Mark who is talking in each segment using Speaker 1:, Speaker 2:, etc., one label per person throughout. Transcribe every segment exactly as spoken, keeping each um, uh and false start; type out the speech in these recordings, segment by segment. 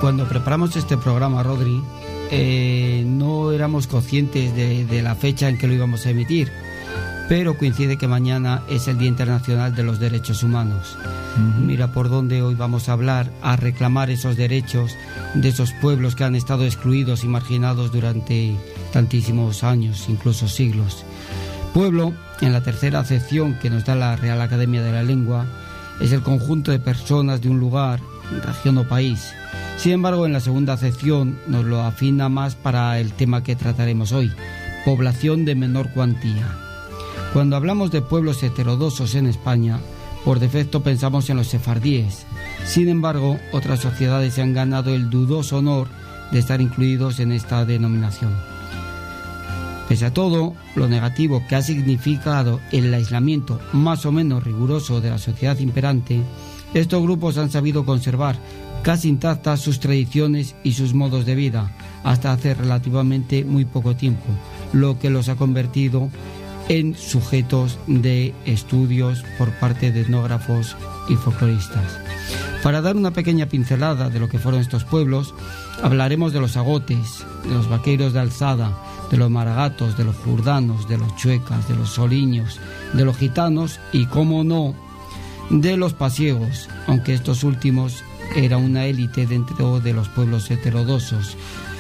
Speaker 1: cuando preparamos este programa, Rodri, eh, no éramos conscientes de, de la fecha en que lo íbamos a emitir, pero coincide que mañana es el Día Internacional de los Derechos Humanos. Uh-huh. Mira por dónde hoy vamos a hablar, a reclamar esos derechos de esos pueblos que han estado excluidos y marginados durante tantísimos años, incluso siglos. Pueblo, en la tercera acepción que nos da la Real Academia de la Lengua, es el conjunto de personas de un lugar, región o país. Sin embargo, en la segunda acepción nos lo afina más para el tema que trataremos hoy, población de menor cuantía. Cuando hablamos de pueblos heterodoxos en España, por defecto pensamos en los sefardíes. Sin embargo, otras sociedades se han ganado el dudoso honor de estar incluidos en esta denominación. Pese a todo lo negativo que ha significado el aislamiento más o menos riguroso de la sociedad imperante, estos grupos han sabido conservar casi intactas sus tradiciones y sus modos de vida hasta hace relativamente muy poco tiempo, lo que los ha convertido en sujetos de estudios por parte de etnógrafos y folcloristas. Para dar una pequeña pincelada de lo que fueron estos pueblos, hablaremos de los agotes, de los vaqueiros de alzada, de los maragatos, de los jurdanos, de los chuecas, de los soliños, de los gitanos y, cómo no, de los pasiegos, aunque estos últimos eran una élite dentro de los pueblos heterodoxos.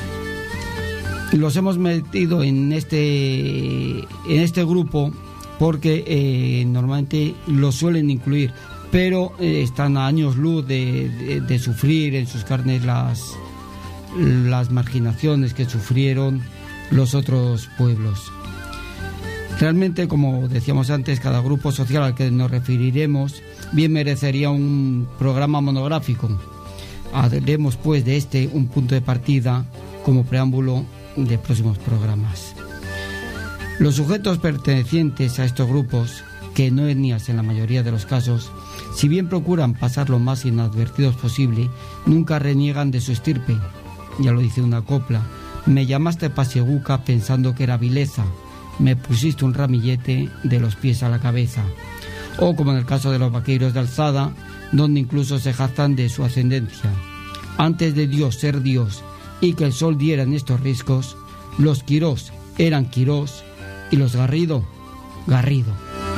Speaker 1: Los hemos metido en este, en este grupo porque eh, normalmente los suelen incluir, pero eh, están a años luz de, de, de sufrir en sus carnes las, las marginaciones que sufrieron los otros pueblos. Realmente, como decíamos antes, cada grupo social al que nos referiremos bien merecería un programa monográfico. Haremos pues de este un punto de partida como preámbulo de próximos programas. Los sujetos pertenecientes a estos grupos, que no etnias en la mayoría de los casos, si bien procuran pasar lo más inadvertidos posible, nunca reniegan de su estirpe. Ya lo dice una copla: me llamaste pasieguca pensando que era vileza, me pusiste un ramillete de los pies a la cabeza. O como en el caso de los vaqueiros de alzada, donde incluso se jactan de su ascendencia. Antes de Dios ser Dios y que el sol diera en estos riscos, los Quirós eran Quirós y los Garrido, Garrido.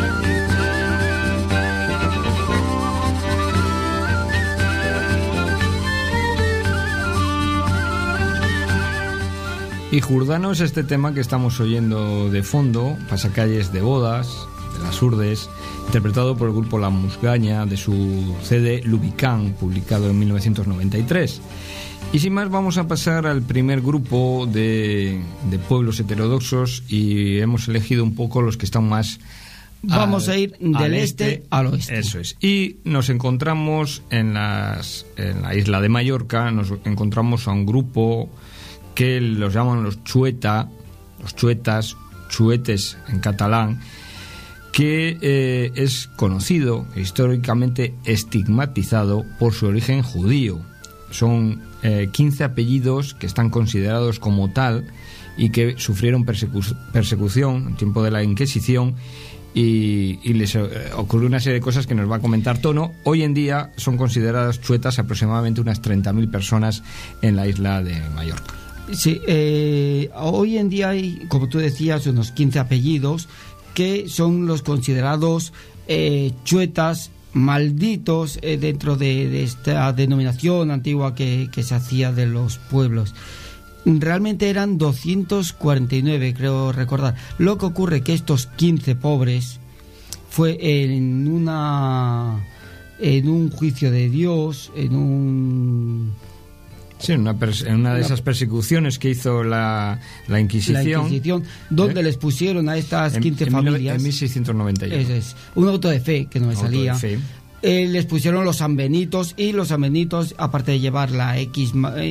Speaker 2: Y Jurdano es este tema que estamos oyendo de fondo, Pasacalles de bodas, de las Urdes, interpretado por el grupo La Musgaña de su C D Lubicán, publicado en mil novecientos noventa y tres. Y sin más, vamos a pasar al primer grupo de, de pueblos heterodoxos, y hemos elegido un poco los que están más...
Speaker 1: Vamos
Speaker 2: al,
Speaker 1: a ir del este, este al oeste.
Speaker 2: Eso es. Y nos encontramos en, las, en la isla de Mallorca, nos encontramos a un grupo que los llaman los chueta, los chuetas, chuetes en catalán, que eh, es conocido, históricamente estigmatizado por su origen judío. Son eh, quince apellidos que están considerados como tal y que sufrieron persecu- persecución en tiempo de la Inquisición, y, y les eh, ocurrió una serie de cosas que nos va a comentar Tono. Hoy en día son consideradas chuetas aproximadamente unas treinta mil personas en la isla de Mallorca.
Speaker 1: Sí, eh, hoy en día hay, como tú decías, unos quince apellidos que son los considerados eh, chuetas malditos eh, dentro de, de esta denominación antigua que, que se hacía de los pueblos. Realmente eran doscientos cuarenta y nueve, creo recordar. Lo que ocurre que estos quince pobres fue en una en un juicio de Dios, en un...
Speaker 2: Sí, en una, pers- en una de esas persecuciones que hizo la, la Inquisición.
Speaker 1: La Inquisición, donde ¿eh? les pusieron a estas quince
Speaker 2: en,
Speaker 1: familias.
Speaker 2: En mil seiscientos noventa y uno.
Speaker 1: Ese es, un auto de fe, que no me
Speaker 2: auto
Speaker 1: salía.
Speaker 2: De fe.
Speaker 1: Eh, les pusieron los sanbenitos, y los sanbenitos, aparte de llevar la X, eh,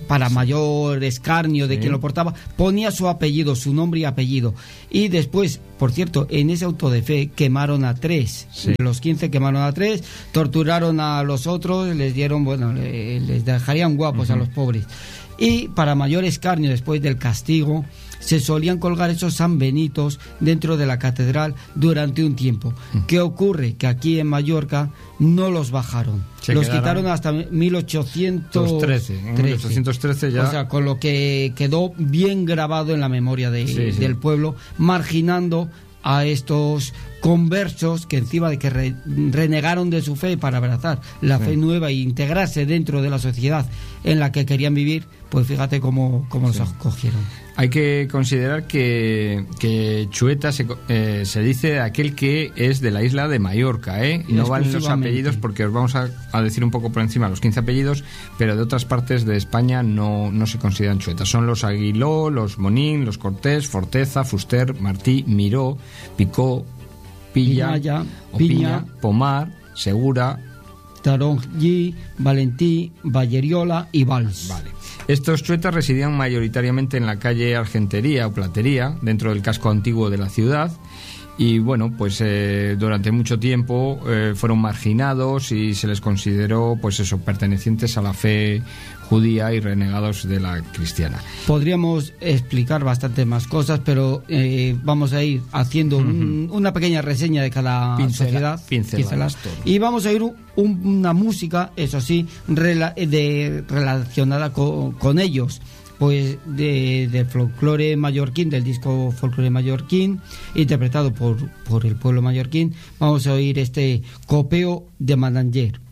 Speaker 1: para mayor escarnio de
Speaker 2: Sí.
Speaker 1: quien lo portaba, ponía su apellido, su nombre y apellido. Y después, por cierto, en ese auto de fe quemaron a tres.
Speaker 2: Sí.
Speaker 1: De los quince quemaron a tres, torturaron a los otros, les dieron, bueno, le- les dejarían guapos uh-huh. a los pobres. Y para mayor escarnio, después del castigo, se solían colgar esos sanbenitos dentro de la catedral durante un tiempo. Mm. ¿Qué ocurre? Que aquí en Mallorca no los bajaron. Se los quitaron hasta mil ochocientos trece.
Speaker 2: En mil ochocientos trece ya.
Speaker 1: O sea, con lo que quedó bien grabado en la memoria de, sí, sí. del pueblo, marginando a estos conversos que encima de que re, renegaron de su fe para abrazar la sí. fe nueva e integrarse dentro de la sociedad en la que querían vivir, pues fíjate cómo, cómo sí. los acogieron.
Speaker 2: Hay que considerar que, que Chueta se, eh, se dice aquel que es de la isla de Mallorca, ¿eh? Y no valen los apellidos porque os vamos a, a decir un poco por encima los quince apellidos, pero de otras partes de España no, no se consideran Chuetas. Son los Aguiló, los Monín, los Cortés, Forteza, Fuster, Martí, Miró, Picó, Pilla,
Speaker 1: Pinaya,
Speaker 2: o
Speaker 1: Piña,
Speaker 2: Piña, Pomar, Segura,
Speaker 1: Tarongí, Valentí, Valleriola y Vals.
Speaker 2: Vale. Estos chuetas residían mayoritariamente en la calle Argentería o Platería, dentro del casco antiguo de la ciudad. Y bueno, pues eh, durante mucho tiempo eh, fueron marginados y se les consideró, pues eso, pertenecientes a la fe judía y renegados de la cristiana.
Speaker 1: Podríamos explicar bastante más cosas, pero eh, vamos a ir haciendo uh-huh. un, una pequeña reseña de cada
Speaker 2: Pincela,
Speaker 1: sociedad.
Speaker 2: Pinceladas.
Speaker 1: Y vamos a ir un, una música, eso sí, rela, de, relacionada con, con ellos. Pues de, de folclore mallorquín, del disco Folclore Mallorquín, interpretado por, por el pueblo mallorquín. Vamos a oír este Copeo de Mananger.